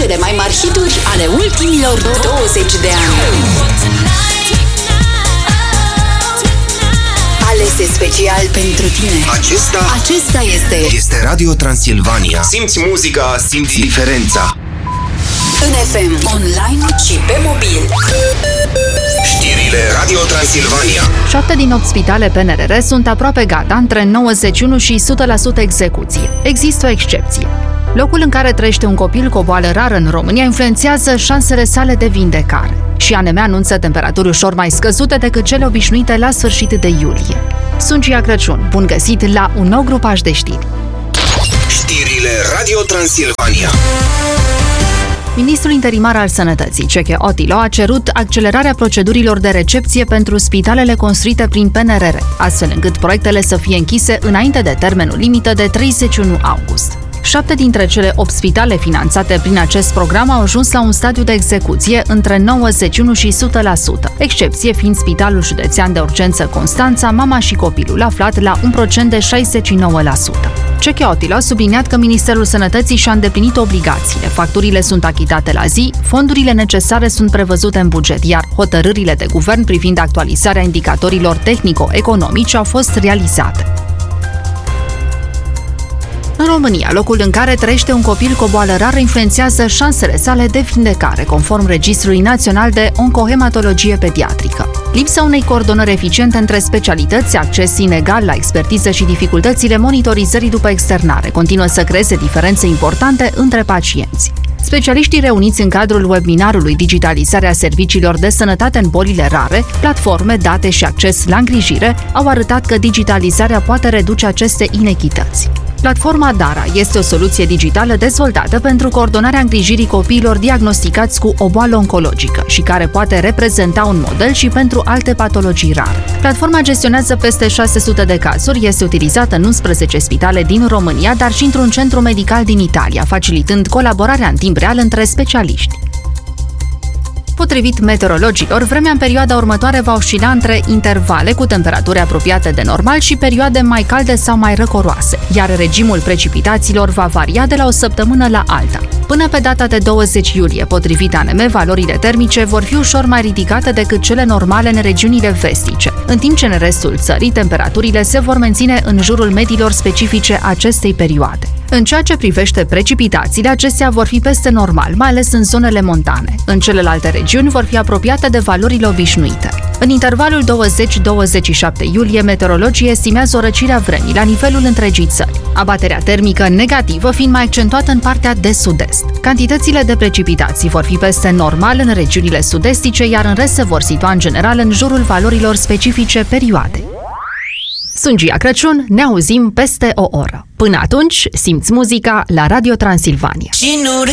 cele mai mari hituri ale ultimilor 20 de ani. Alese special pentru tine. Acesta este Radio Transilvania. Simți muzica, simți diferența. În FM, online și pe mobil. Știrile Radio Transilvania. 7 din 8 spitale PNRR sunt aproape gata, între 91 și 100% execuție. Există o excepție. Locul în care trăiește un copil cu o boală rară în România influențează șansele sale de vindecare. Și ANM anunță temperaturi ușor mai scăzute decât cele obișnuite la sfârșit de iulie. Sunt Gia Crăciun. Bun găsit la un nou grupaj de știri. Știrile Radio Transilvania. Ministrul interimar al Sănătății, Ceche Otilo, a cerut accelerarea procedurilor de recepție pentru spitalele construite prin PNRR, astfel încât proiectele să fie închise înainte de termenul limită de 31 august. 7 dintre cele 8 spitale finanțate prin acest program au ajuns la un stadiu de execuție între 91 și 100%, excepție fiind Spitalul Județean de Urgență Constanța, Mama și Copilul, aflat la un procent de 69%. Ceche Otilo a subliniat că Ministerul Sănătății și-a îndeplinit obligațiile, facturile sunt achitate la zi, fondurile necesare sunt prevăzute în buget, iar hotărârile de guvern privind actualizarea indicatorilor tehnico-economici au fost realizate. În România, locul în care trăiește un copil cu o boală rară influențează șansele sale de vindecare, conform Registrului Național de Oncohematologie Pediatrică. Lipsa unei coordonări eficiente între specialități, acces inegal la expertiză și dificultățile monitorizării după externare continuă să creeze diferențe importante între pacienți. Specialiștii reuniți în cadrul webinarului Digitalizarea serviciilor de sănătate în bolile rare, platforme, date și acces la îngrijire au arătat că digitalizarea poate reduce aceste inechități. Platforma DARA este o soluție digitală dezvoltată pentru coordonarea îngrijirii copiilor diagnosticați cu o boală oncologică și care poate reprezenta un model și pentru alte patologii rare. Platforma gestionează peste 600 de cazuri, este utilizată în 11 spitale din România, dar și într-un centru medical din Italia, facilitând colaborarea în timp real între specialiști. Potrivit meteorologilor, vremea în perioada următoare va oscila între intervale cu temperaturi apropiate de normal și perioade mai calde sau mai răcoroase, iar regimul precipitațiilor va varia de la o săptămână la alta. Până pe data de 20 iulie, potrivit ANM, valorile termice vor fi ușor mai ridicate decât cele normale în regiunile vestice, în timp ce în restul țării temperaturile se vor menține în jurul mediilor specifice acestei perioade. În ceea ce privește precipitațiile, acestea vor fi peste normal, mai ales în zonele montane. În celelalte regiuni vor fi apropiate de valorile obișnuite. În intervalul 20-27 iulie, meteorologii estimează o răcire a vremii la nivelul întregii țări, abaterea termică negativă fiind mai accentuată în partea de sud-est. Cantitățile de precipitații vor fi peste normal în regiunile sud-estice, iar în rest se vor situa în general în jurul valorilor specifice perioadei. Sunt Gia Crăciun, ne auzim peste o oră. Până atunci, simți muzica la Radio Transilvania.